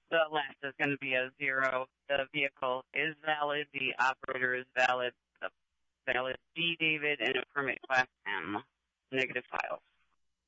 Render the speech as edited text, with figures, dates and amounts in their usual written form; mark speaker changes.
Speaker 1: The last is going to be a 0. The vehicle is valid. The operator is valid. The valid D, David, and a permit class M. Negative files.